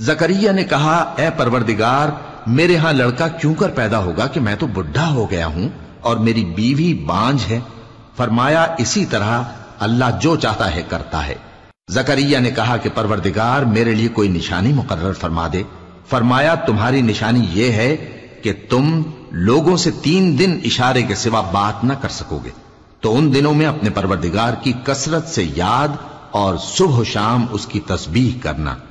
जकरिया ने कहा, ए परवरदिगार, मेरे यहां लड़का क्यों कर पैदा होगा कि मैं तो बुढ़ा हो गया हूं और मेरी बीवी बांझ है। फरमाया, इसी तरह अल्लाह जो चाहता है करता है। जकरिया ने कहा कि परवरदिगार, मेरे लिए कोई निशानी मुकर्रर फरमा दे। फरमाया, तुम्हारी निशानी यह है कि तुम लोगों से 3 दिन इशारे के सिवा बात न कर सकोगे। तो उन दिनों में अपने परवरदिगार की कसरत से याद और सुबह शाम उसकी तस्बीह करना।